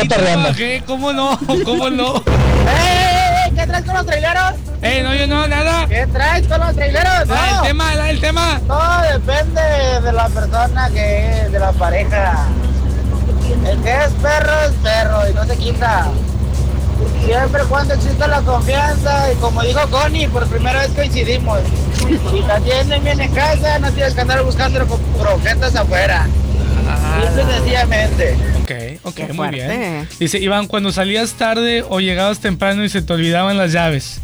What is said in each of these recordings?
catarreando. ¿Qué? ¿Cómo no? ¿Cómo no? ¿Qué traes con los traileros? No, yo no, nada. ¿Qué traes con los traileros? Da el tema. Todo depende de la persona que es, de la pareja. El que es perro y no se quita. Siempre cuando exista la confianza y como dijo Connie, por primera vez coincidimos. Si te atienden bien en casa, no tienes que andar buscando croquetas afuera. Simple y sencillamente. Ok, muy bien. Dice, Iván, cuando salías tarde o llegabas temprano y se te olvidaban las llaves.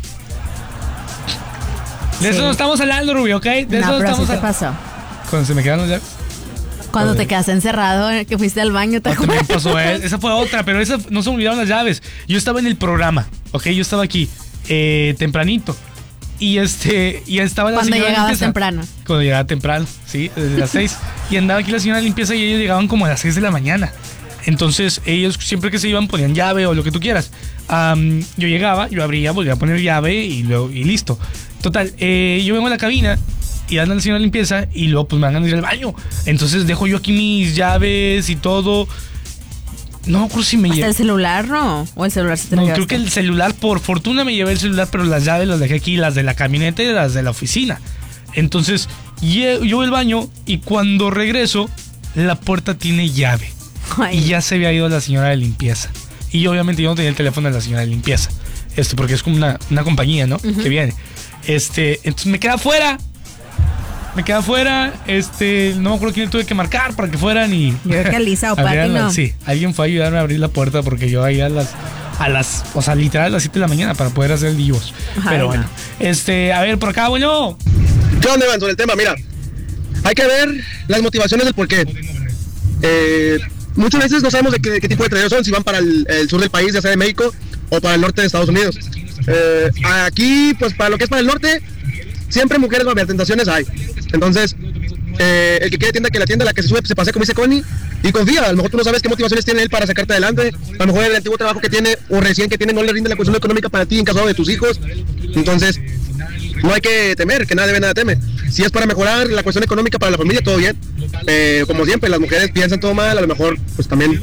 De eso no estamos hablando, Rubio, ¿ok? De eso no estamos ¿qué pasó? Cuando se me quedan las llaves. Cuando te quedaste encerrado, que fuiste al baño, ¿te acuerdas? También pasó, esa fue otra, pero esa no se me olvidaron las llaves. Yo estaba en el programa, ¿ok? Yo estaba aquí, tempranito. Y ya estaba la señora de limpieza. Cuando llegabas temprano. Cuando llegaba temprano, sí, desde las 6. Y andaba aquí la señora de limpieza y ellos llegaban como a las 6 de la mañana. Entonces, ellos siempre que se iban ponían llave o lo que tú quieras. Yo llegaba, yo abría, volvía a poner llave y listo. Total, yo vengo a la cabina y anda la señora de limpieza y luego pues me van a ir al baño. Entonces dejo yo aquí mis llaves y todo. No me acuerdo si me llevé. ¿Hasta el celular no? ¿O el celular se te No, llevaste? creo que el celular, por fortuna me llevé el celular, pero las llaves las dejé aquí, las de la camioneta y las de la oficina. Entonces, yo voy al baño y cuando regreso, la puerta tiene llave. Ay. Y ya se había ido la señora de limpieza. Y obviamente yo no tenía el teléfono de la señora de limpieza. Porque es como una compañía, ¿no? Uh-huh. Que viene. Entonces me queda afuera. No me acuerdo quién tuve que marcar para que fueran y... Yo creo que a Lisa o Pati, ¿no? Sí, alguien fue a ayudarme a abrir la puerta porque yo ahí o sea, literal a las 7 de la mañana para poder hacer vivos. Pero bueno, a ver, por acá, bueno. ¿Qué onda, Iván? Sobre el tema, mira, hay que ver las motivaciones del porqué. Muchas veces no sabemos de qué tipo de traileros son, si van para el sur del país, ya sea de México, o para el norte de Estados Unidos. Aquí, pues para lo que es para el norte, siempre mujeres va a haber, tentaciones hay. Entonces, el que quiere tienda, que la tienda, la que se sube, se pase como dice Connie, y confía. A lo mejor tú no sabes qué motivaciones tiene él para sacarte adelante. A lo mejor el antiguo trabajo que tiene o recién que tiene no le rinde la cuestión económica para ti en caso de tus hijos. Entonces, no hay que temer, que nadie debe nada teme. Si es para mejorar la cuestión económica para la familia, todo bien. Como siempre, las mujeres piensan todo mal, a lo mejor pues también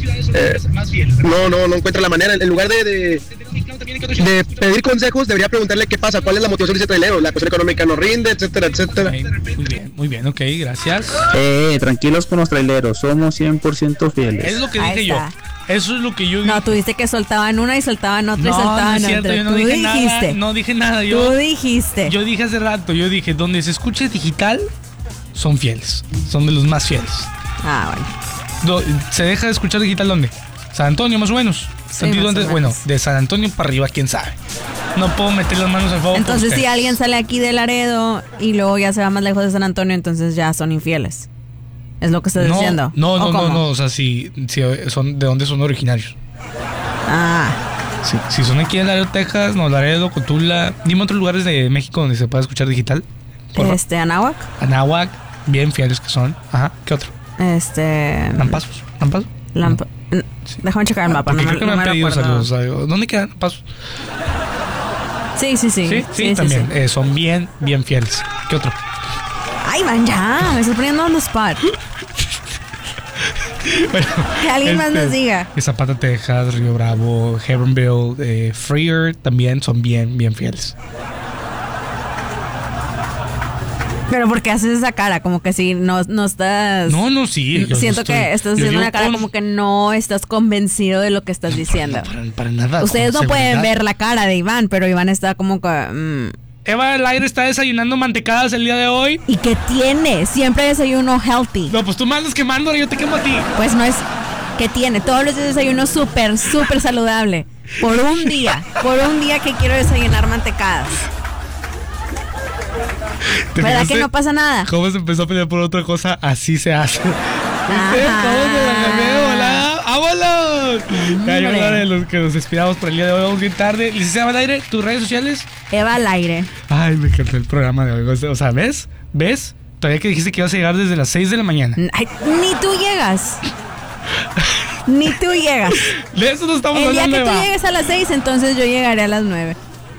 no encuentra la manera. En lugar de pedir consejos, debería preguntarle qué pasa, cuál es la motivación de ese trailero, la cuestión económica no rinde, etcétera, etcétera. Muy bien, ok, gracias. Tranquilos con los traileros, somos 100% fieles. Es lo que dije yo. Eso es lo que yo dije. No, tú dijiste que soltaban una y soltaban otra y soltaban no es cierto, otra. yo no dije nada. No dije nada. Tú dijiste. Yo dije hace rato, donde se escuche digital, son fieles. Son de los más fieles. Bueno. ¿Se deja de escuchar digital dónde? San Antonio, más o menos. Sí, más o menos. Bueno, de San Antonio para arriba, quién sabe. No puedo meter las manos al fuego. Entonces, si alguien sale aquí de Laredo y luego ya se va más lejos de San Antonio, entonces ya son infieles. ¿Es lo que estás diciendo? No. O sea, si son, ¿de dónde son originarios? Sí, si son aquí en Laredo, Texas, Laredo, Cotula. Dime otros lugares de México donde se pueda escuchar digital. Anáhuac. Anáhuac, bien fieles que son. Ajá, ¿qué otro? Lampazos. Sí. Déjame checar el mapa. Creo que me han pedido saludos. ¿Dónde quedan Lampazos? Sí, también. Son bien fieles. ¿Qué otro? Ay, man, ya. Me estás poniendo on the spot. Bueno, que alguien más nos diga. Zapata, Texas, Río Bravo, Heronville, Freer también son bien fieles. Pero ¿por qué haces esa cara? Como que si no estás... No, sí. Siento que estás haciendo una cara como que no estás convencido de lo que estás diciendo. Para nada. Ustedes no pueden ver la cara de Iván, pero Iván está como que... Eva del Aire está desayunando mantecadas el día de hoy. ¿Y qué tiene? Siempre desayuno healthy. No, pues tú me andas quemando, yo te quemo a ti. Pues no es... ¿Qué tiene? Todos los días desayuno súper saludable. Por un día que quiero desayunar mantecadas. ¿Verdad que no pasa nada? ¿Cómo se empezó a pelear por otra cosa? Así se hace. ¡Vámonos! Hay una de los que nos inspiramos por el día de hoy. Vamos bien tarde. Licenciada Eva al Aire, ¿tus redes sociales? Eva al Aire. Ay, me encantó el programa de hoy. O sea, ¿ves? Todavía que dijiste que ibas a llegar desde las 6 de la mañana. Ay, ni tú llegas. De eso no estamos hablando. El día que tú llegues a las 6, entonces yo llegaré a las 9.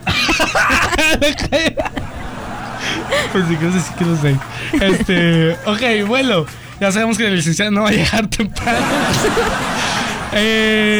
Pues sí, que sí que no sé. Ok, bueno. Ya sabemos que el licenciado no va a llegar temprano.